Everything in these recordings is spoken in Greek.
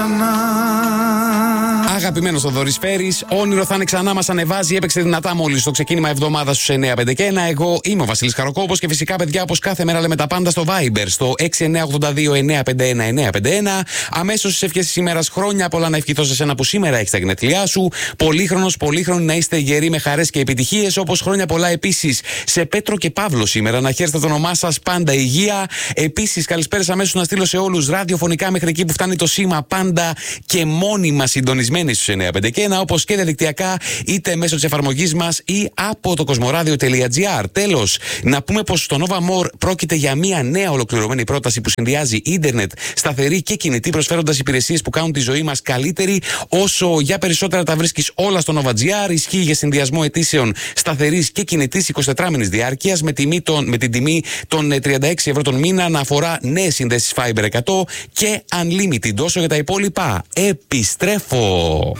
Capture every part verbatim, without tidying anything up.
Αγαπημένος ο Θοδωρής Φέρης, όνειρο θα είναι ξανά, μας ανεβάζει. Έπαιξε δυνατά μόλις στο ξεκίνημα εβδομάδα στους εννιά πέντε και ένα. Εγώ είμαι ο Βασίλης Χαροκόπος και φυσικά, παιδιά, όπως κάθε μέρα λέμε τα πάντα στο Viber, στο έξι εννιά οκτώ δύο εννιά πέντε ένα εννιά πέντε ένα. Αμέσως στις ευχές της ημέρας, χρόνια πολλά να ευχηθώ σε σένα που σήμερα έχεις τα γενέθλιά σου. Πολύχρονος, πολύχρονοι να είστε γεροί με χαρές και επιτυχίες. Όπως χρόνια πολλά επίσης σε Πέτρο και Παύλο σήμερα. Να χαίρεστε το όνομά σας, πάντα υγεία. Επίσης, καλησπέρες αμέσως να στείλω σε όλους ραδιοφωνικά μέχρι εκεί που φτάνει το σήμα, πάντα και μόνιμα συντονισμένοι στους εννιά πέντε και ένα, όπως και διαδικτυακά, είτε μέσω της εφαρμογής μας ή από το κοσμοράδιο τελεία τζι άρ. Τέλος, να πούμε πως στο Nova More πρόκειται για μια νέα ολοκληρωμένη πρόταση που συνδυάζει ίντερνετ, σταθερή και κινητή, προσφέροντας υπηρεσίες που κάνουν τη ζωή μας καλύτερη. Όσο για περισσότερα τα βρίσκεις όλα στο Nova τζι άρ. Ισχύει για συνδυασμό αιτήσεων σταθερής και κινητής εικοσιτετράμινης διάρκειας με, τιμή τον, με την τιμή των τριάντα έξι ευρώ τον μήνα, να αφορά νέες συνδέσεις Fiber εκατό και Unlimited. Όσο για τα υπόλοιπα, επιστρέφω.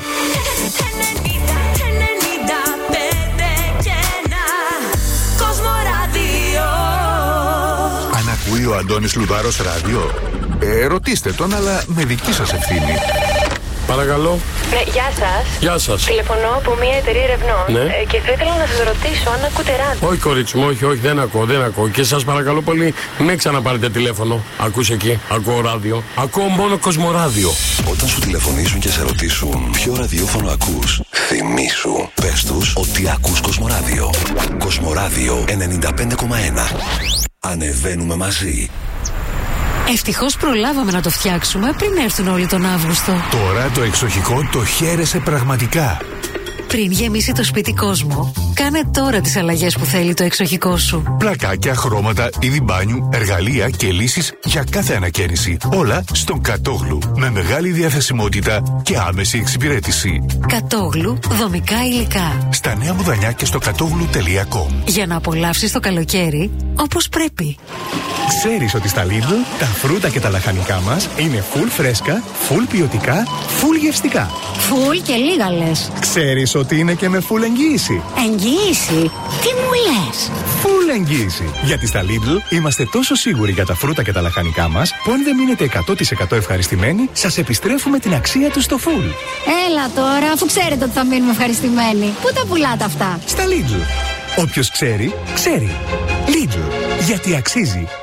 Αν ακούει ο Αντώνης Λουδάρος ράδιο, ε, ρωτήστε τον, αλλά με δική σας ευθύνη. Παρακαλώ. Ναι, γεια σας. Γεια σας. Τηλεφωνώ από μια εταιρεία ερευνών, ναι. ε, και θα ήθελα να σας ρωτήσω αν ακούτε ράδιο. Όχι, κορίτσι μου, όχι, όχι, δεν ακούω, δεν ακούω. Και σας παρακαλώ πολύ, μην ξαναπάρετε τηλέφωνο. Ακούς εκεί, ακούω ράδιο. Ακούω μόνο Κοσμοράδιο. Όταν σου τηλεφωνήσουν και σε ρωτήσουν ποιο ραδιόφωνο ακούς, θυμήσου, πες τους ότι ακούς Κοσμοράδιο. Κοσμοράδιο ενενήντα πέντε κόμμα ένα. Ανεβαίνουμε μαζί. Ευτυχώς προλάβαμε να το φτιάξουμε πριν έρθουν όλοι τον Αύγουστο. Τώρα το εξοχικό το χαίρεσαι πραγματικά. Πριν γεμίσει το σπίτι κόσμο, κάνε τώρα τις αλλαγές που θέλει το εξοχικό σου. Πλακάκια, χρώματα, είδη μπάνιου, εργαλεία και λύσεις για κάθε ανακαίνιση. Όλα στον Κατόγλου. Με μεγάλη διαθεσιμότητα και άμεση εξυπηρέτηση. Κατόγλου, δομικά υλικά. Στα Νέα Μουδανιά και στο κατόγλου τελεία κομ. Για να απολαύσεις το καλοκαίρι όπως πρέπει. Ξέρεις ότι στα Lidl τα φρούτα και τα λαχανικά μας είναι full φρέσκα, full ποιοτικά, full γευστικά. Full και λίγα λες. Ξέρεις ότι είναι και με full εγγύηση. Εγγύηση? Τι μου λες? Full εγγύηση. Γιατί στα Lidl είμαστε τόσο σίγουροι για τα φρούτα και τα λαχανικά μας που αν δεν μείνετε εκατό τοις εκατό ευχαριστημένοι, σας επιστρέφουμε την αξία του στο full. Έλα τώρα, αφού ξέρετε ότι θα μείνουμε ευχαριστημένοι. Πού τα πουλάτε αυτά? Στα Lidl. Όποιος ξέρει, ξέρει. Lidl. Γιατί αξίζει.